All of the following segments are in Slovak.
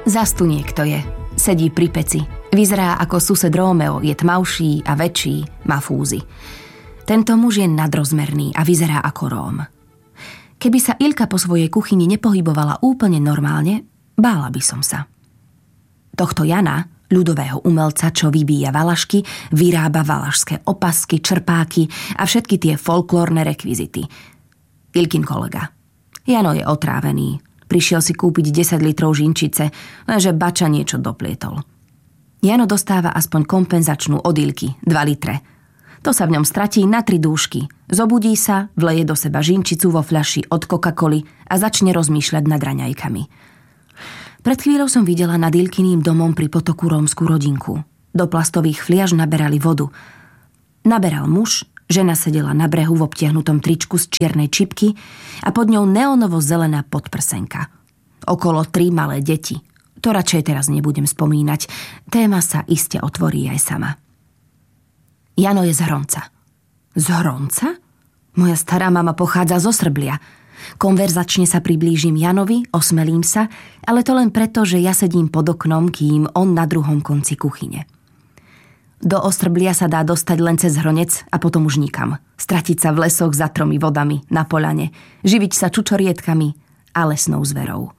Zas tu niekto je. Sedí pri peci. Vyzerá ako sused Rómeo, je tmavší a väčší, má fúzy. Tento muž je nadrozmerný a vyzerá ako Róm. Keby sa Ilka po svojej kuchyni nepohybovala úplne normálne, bála by som sa. Tohto Jana, ľudového umelca, čo vybíja valašky, vyrába valašské opasky, črpáky a všetky tie folklórne rekvizity. Ilkin kolega. Jano je otrávený. Prišiel si kúpiť 10 litrov žinčice, lenže bača niečo doplietol. Jano dostáva aspoň kompenzačnú od Ilky, 2 litre. To sa v ňom stratí na 3 dúšky. Zobudí sa, vleje do seba žinčicu vo fľaši od Coca-Coly a začne rozmýšľať nad raňajkami. Pred chvíľou som videla nad Ilkyným domom pri potoku rómsku rodinku. Do plastových fliaž naberali vodu. Naberal muž, žena sedela na brehu v obtiahnutom tričku z čiernej čipky a pod ňou neonovo-zelená podprsenka. Okolo 3 malé deti. To radšej teraz nebudem spomínať. Téma sa iste otvorí aj sama. Jano je z Hronca. Z Hronca? Moja stará mama pochádza zo Srblia. Konverzačne sa priblížim Janovi, osmelím sa, ale to len preto, že ja sedím pod oknom, kým on na druhom konci kuchyne. Do Ostrblia sa dá dostať len cez Hronec a potom už nikam. Stratiť sa v lesoch za 3 vodami, na poľane, živiť sa čučorietkami a lesnou zverou.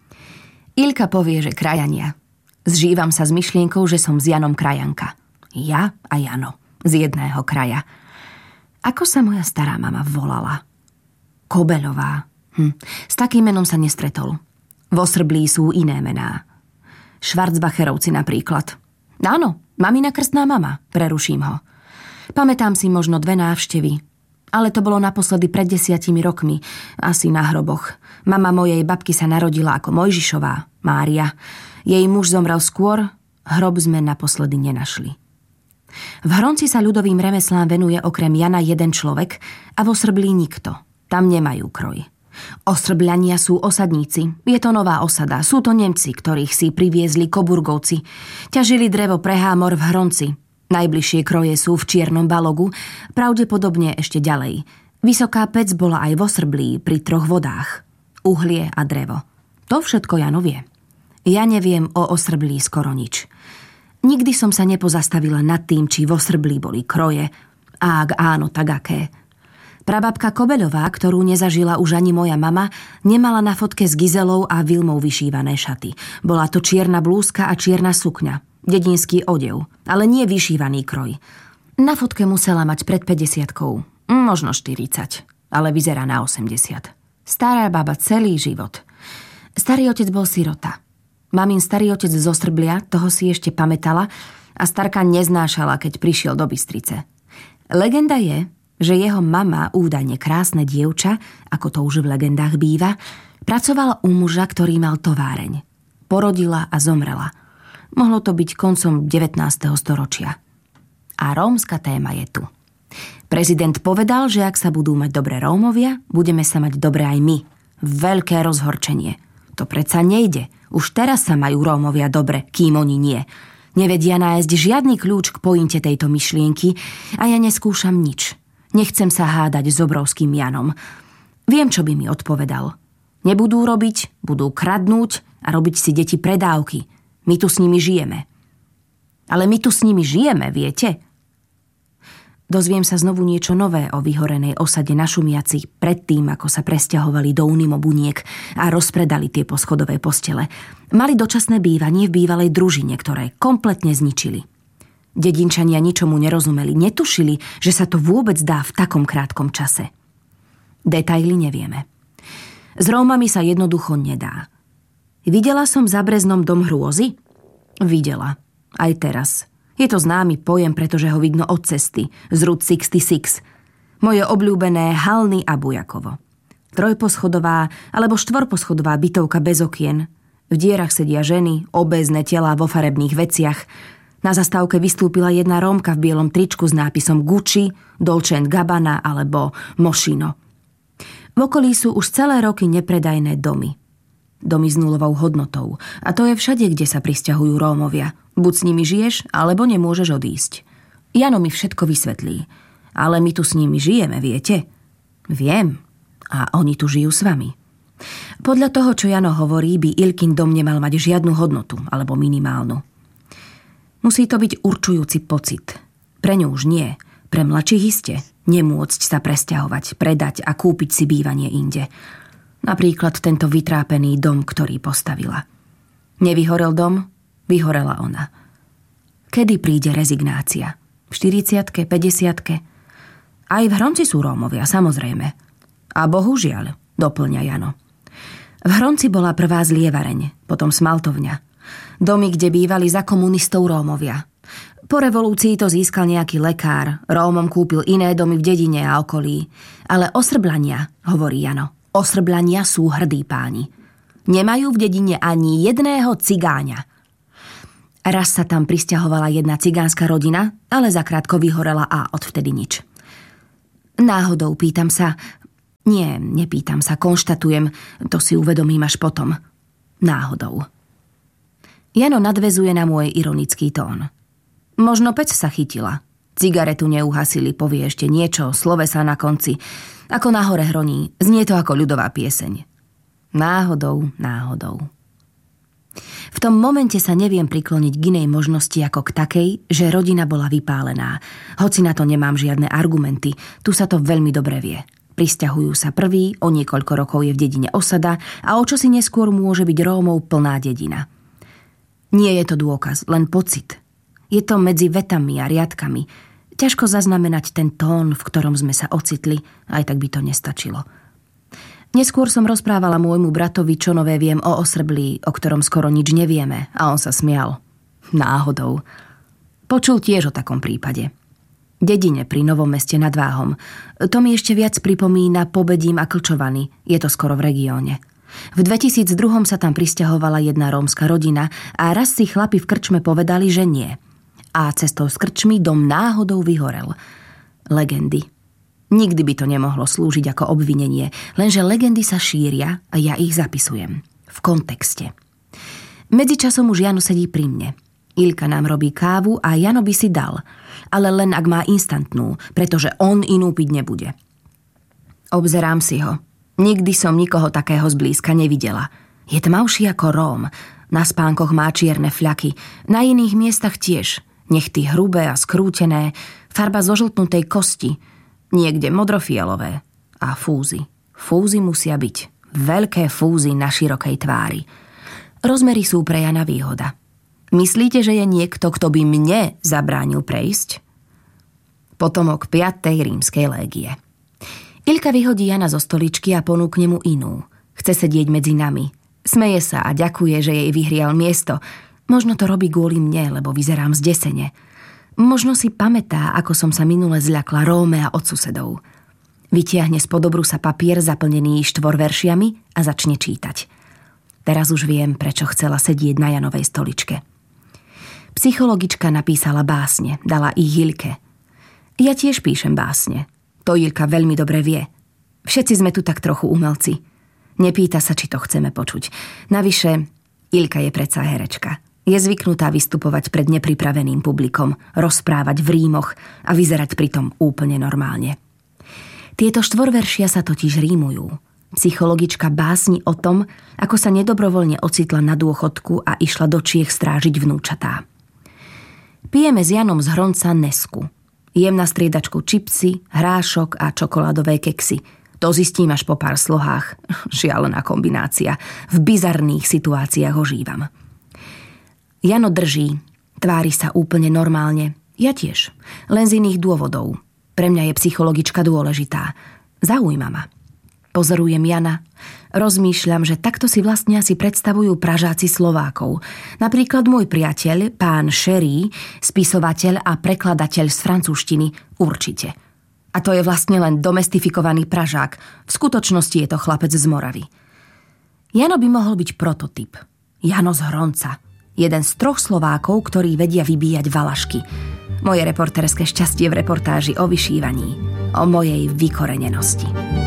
Ilka povie, že krajania. Zžívam sa s myšlienkou, že som s Janom krajanka. Ja a Jano. Z jedného kraja. Ako sa moja stará mama volala? Kobeľová. S takým menom sa nestretol. Vo Srblí sú iné mená. Švarcbacherovci napríklad. Áno, mamina krstná mama, preruším ho. Pamätám si možno 2 návštevy, ale to bolo naposledy pred 10 rokmi, asi na hroboch. Mama mojej babky sa narodila ako Mojžišová, Mária. Jej muž zomrel skôr, hrob sme naposledy nenašli. V Hronci sa ľudovým remeslám venuje okrem Jana jeden človek a vo Srblí nikto. Tam nemajú kroj. Ostrbľania sú osadníci. Je to nová osada. Sú to Nemci, ktorých si priviezli Koburgovci. Ťažili drevo pre Hámor v Hronci. Najbližšie kroje sú v Čiernom Balogu, pravdepodobne ešte ďalej. Vysoká pec bola aj vo Srblí pri 3 vodách. Uhlie a drevo. To všetko Jano vie. Ja neviem o Ostrblí skoro nič. Nikdy som sa nepozastavila nad tým, či vo Srblí boli kroje. A ak áno, tak aké. Prababka Kobeľová, ktorú nezažila už ani moja mama, nemala na fotke s Gizelou a Vilmou vyšívané šaty. Bola to čierna blúzka a čierna sukňa. Dedinský odev, ale nie vyšívaný kroj. Na fotke musela mať pred 50-kou, možno 40, ale vyzerá na 80. Stará baba celý život. Starý otec bol sirota. Mamin starý otec zo Strblia, toho si ešte pamätala a starka neznášala, keď prišiel do Bystrice. Legenda je, že jeho mama, údajne krásne dievča, ako to už v legendách býva, pracovala u muža, ktorý mal továreň. Porodila a zomrela. Mohlo to byť koncom 19. storočia. A rómska téma je tu. Prezident povedal, že ak sa budú mať dobré Rómovia, budeme sa mať dobre aj my. Veľké rozhorčenie. To predsa nejde. Už teraz sa majú Rómovia dobre, kým oni nie. Nevedia nájsť žiadny kľúč k pointe tejto myšlienky a ja neskúšam nič. Nechcem sa hádať s obrovským Janom. Viem, čo by mi odpovedal. Nebudú robiť, budú kradnúť a robiť si deti predávky. My tu s nimi žijeme. Ale my tu s nimi žijeme, viete? Dozviem sa znovu niečo nové o vyhorenej osade na Šumiaci predtým, ako sa presťahovali do Unimo Buniek a rozpredali tie poschodové postele. Mali dočasné bývanie v bývalej družine, ktoré kompletne zničili. Dedinčania ničomu nerozumeli, netušili, že sa to vôbec dá v takom krátkom čase. Detaily nevieme. S Rómami sa jednoducho nedá. Videla som za Breznom dom hrôzy? Videla. Aj teraz. Je to známy pojem, pretože ho vidno od cesty, z Route 66. Moje obľúbené Halny a Bujakovo. 3-poschodová alebo 4-poschodová bytovka bez okien. V dierach sedia ženy, obézne telá vo farebných veciach. Na zastávke vystúpila jedna Rómka v bielom tričku s nápisom Gucci, Dolce & Gabbana alebo Moschino. V okolí sú už celé roky nepredajné domy. Domy s nulovou hodnotou. A to je všade, kde sa prisťahujú Rómovia. Buď s nimi žiješ, alebo nemôžeš odísť. Jano mi všetko vysvetlí. Ale my tu s nimi žijeme, viete? Viem. A oni tu žijú s vami. Podľa toho, čo Jano hovorí, by Ilkin dom nemal mať žiadnu hodnotu, alebo minimálnu. Musí to byť určujúci pocit. Pre ňu už nie, pre mladších iste, nemôcť sa presťahovať, predať a kúpiť si bývanie inde. Napríklad tento vytrápený dom, ktorý postavila. Nevyhorel dom, vyhorela ona. Kedy príde rezignácia? V 40-ke, 50-ke? Aj v Hronci sú Rómovia, samozrejme. A bohužiaľ, doplňa Jano. V Hronci bola prvá zlievareň, potom smaltovňa. Domy, kde bývali za komunistov Rómovia. Po revolúcii to získal nejaký lekár, Rómom kúpil iné domy v dedine a okolí. Ale Osrblania, hovorí Jano, Osrblania sú hrdí páni. Nemajú v dedine ani jedného cigáňa. Raz sa tam prisťahovala jedna cigánska rodina, ale zakrátko vyhorela a odvtedy nič. Náhodou pýtam sa, nepýtam sa, konštatujem, to si uvedomím až potom. Náhodou. Jano nadväzuje na môj ironický tón. Možno pec sa chytila. Cigaretu neuhasili, povie ešte niečo, slovesa na konci. Ako nahore hroní, znie to ako ľudová pieseň. Náhodou. V tom momente sa neviem prikloniť k inej možnosti ako k takej, že rodina bola vypálená. Hoci na to nemám žiadne argumenty, tu sa to veľmi dobre vie. Prisťahujú sa prví, o niekoľko rokov je v dedine osada a o čosi neskôr môže byť Rómov plná dedina. Nie je to dôkaz, len pocit. Je to medzi vetami a riadkami. Ťažko zaznamenať ten tón, v ktorom sme sa ocitli, aj tak by to nestačilo. Neskôr som rozprávala môjmu bratovi, čo nové viem o Osrblí, o ktorom skoro nič nevieme, a on sa smial. Náhodou. Počul tiež o takom prípade. Dedine pri Novom Meste nad Váhom. To mi ešte viac pripomína Pobedím a Klčovany. Je to skoro v regióne. V 2002 sa tam prisťahovala jedna rómska rodina a raz si chlapi v krčme povedali, že nie. A cestou z krčmy dom náhodou vyhorel. Legendy. Nikdy by to nemohlo slúžiť ako obvinenie, lenže legendy sa šíria a ja ich zapisujem. V kontexte. Medzičasom už Jano sedí pri mne. Ilka nám robí kávu a Jano by si dal, ale len ak má instantnú, pretože on inú piť nebude. Obzerám si ho. Nikdy som nikoho takého zblízka nevidela. Je tmavší ako Róm. Na spánkoch má čierne fľaky. Na iných miestach tiež. Nechty hrubé a skrútené. Farba zožltnutej kosti. Niekde modrofialové. A fúzy. Fúzy musia byť. Veľké fúzy na širokej tvári. Rozmery sú pre Jana výhoda. Myslíte, že je niekto, kto by mne zabránil prejsť? Potomok 5. rímskej légie. Ilka vyhodí Jana zo stoličky a ponúkne mu inú. Chce sedieť medzi nami. Smeje sa a ďakuje, že jej vyhrial miesto. Možno to robí kvôli mne, lebo vyzerám zdesene. Možno si pamätá, ako som sa minule zľakla Rómea od susedov. Vytiahne spod obrusa papier zaplnený 4 veršiami a začne čítať. Teraz už viem, prečo chcela sedieť na Janovej stoličke. Psychologička napísala básne, dala ich Ilke. Ja tiež píšem básne. To Ilka veľmi dobre vie. Všetci sme tu tak trochu umelci. Nepýta sa, či to chceme počuť. Navyše, Ilka je predsa herečka. Je zvyknutá vystupovať pred nepripraveným publikom, rozprávať v rímoch a vyzerať pritom úplne normálne. Tieto 4 veršia sa totiž rímujú. Psychologička básni o tom, ako sa nedobrovoľne ocitla na dôchodku a išla do Čiech strážiť vnúčatá. Pijeme s Janom z Hronca Nesku. Jem na striedačku čipsy, hrášok a čokoládové keksy. To zistím až po pár slohách. Šialená kombinácia. V bizarných situáciách ožívam. Jano drží. Tvári sa úplne normálne. Ja tiež. Len z iných dôvodov. Pre mňa je psychologička dôležitá. Zaujíma ma. Pozorujem Jana. Rozmýšľam, že takto si vlastne asi predstavujú Pražáci Slovákov. Napríklad môj priateľ, pán Sherry, spisovateľ a prekladateľ z francúzštiny, určite. A to je vlastne len domestifikovaný Pražák. V skutočnosti je to chlapec z Moravy. Jano by mohol byť prototyp. Jano z Hronca. Jeden z 3 Slovákov, ktorí vedia vybíjať valašky. Moje reportérske šťastie v reportáži o vyšívaní. O mojej vykorenenosti.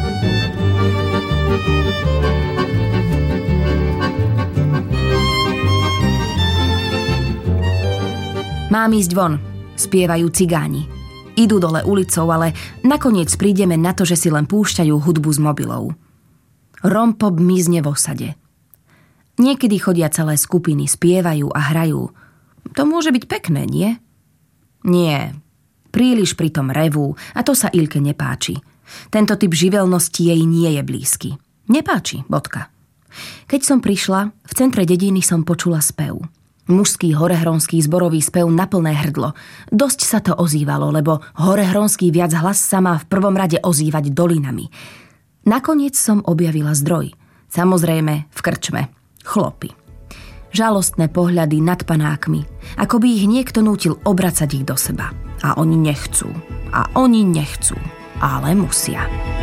Mám ísť von, spievajú cigáni. Idú dole ulicou, ale nakoniec prídeme na to, že si len púšťajú hudbu z mobilov. Rompop mizne v osade. Niekedy chodia celé skupiny, spievajú a hrajú. To môže byť pekné, nie? Nie. Príliš pritom revú a to sa Ilke nepáči. Tento typ živelnosti jej nie je blízky. Nepáči, bodka. Keď som prišla, v centre dediny som počula spev. Mužský horehronský zborový spev na plné hrdlo. Dosť sa to ozývalo, lebo horehronský viac hlas sa má v prvom rade ozývať dolinami. Nakoniec som objavila zdroj. Samozrejme v krčme. Chlopy. Žalostné pohľady nad panákmi, ako by ich niekto nútil obracať ich do seba. A oni nechcú. Ale musia.